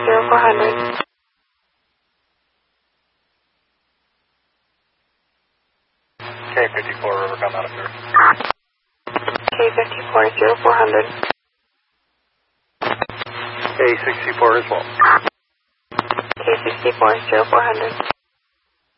0400. K54, River, come out of here. K54 0400. K64 as well. K64 0400.